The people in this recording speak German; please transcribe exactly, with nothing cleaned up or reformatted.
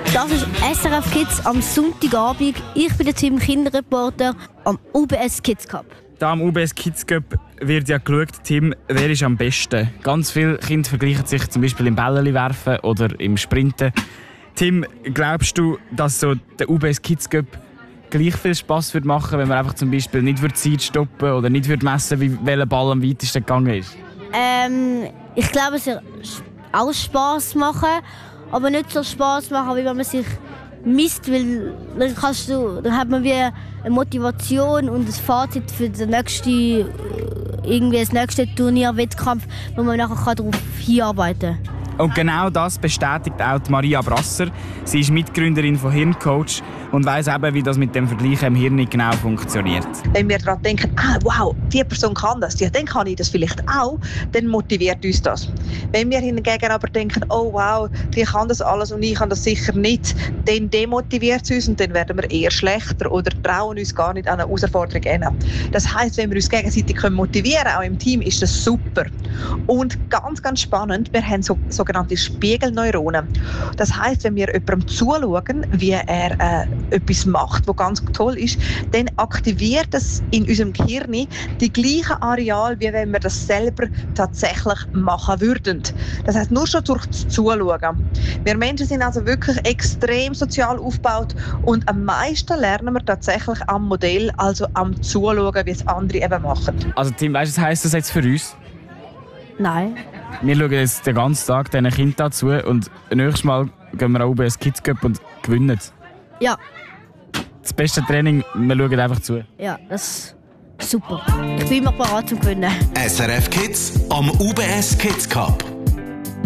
Das ist S R F Kids am Sonntagabend. Ich bin der Team Kinderreporter am U B S Kids Cup. Da am U B S Kids Cup wird ja geschaut, Tim, wer ist am besten. Ganz viele Kinder vergleichen sich zum Beispiel im Bälleli werfen oder im Sprinten. Tim, glaubst du, dass so der U B S Kids Cup gleich viel Spass würde machen, wenn man einfach zum Beispiel nicht die Zeit stoppen oder nicht messen würde, wie welcher Ball am weitesten gegangen ist? Ähm, ich glaube, es wird auch Spass machen, aber nicht so Spass machen, wie wenn man sich misst, weil dann, kannst du, dann hat man wie eine Motivation und ein Fazit für den nächsten, irgendwie das nächste Turnier-Wettkampf, wo man nachher darauf hinarbeiten kann. Und genau das bestätigt auch Maria Brasser. Sie ist Mitgründerin von Hirncoach und weiss eben, wie das mit dem Vergleichen im Hirn nicht genau funktioniert. Wenn wir daran denken, ah, wow, die Person kann das, ja, dann kann ich das vielleicht auch, dann motiviert uns das. Wenn wir hingegen aber denken, oh wow, die kann das alles und ich kann das sicher nicht, dann demotiviert es uns und dann werden wir eher schlechter oder trauen uns gar nicht an eine Herausforderung hin. Das heisst, wenn wir uns gegenseitig motivieren können, auch im Team, ist das super. Und ganz, ganz spannend, wir haben so, sogenannte Spiegelneuronen. Das heisst, wenn wir jemandem zuschauen, wie er äh, etwas macht, was ganz toll ist, dann aktiviert es in unserem Gehirn die gleichen Areale, wie wenn wir das selber tatsächlich machen würden. Das heisst, nur schon durch das Zuschauen. Wir Menschen sind also wirklich extrem sozial aufgebaut und am meisten lernen wir tatsächlich am Modell, also am Zuschauen, wie es andere eben machen. Also Tim, weißt du, was heisst das jetzt für uns? Nein. Wir schauen jetzt den ganzen Tag diesen Kindern zu und nächstes Mal gehen wir auch bei einem Kids Cup und gewinnen. Ja. Das beste Training, wir schauen einfach zu. Ja, das ist super. Ich bin immer bereit zum Gewinnen. S R F Kids am U B S Kids Cup.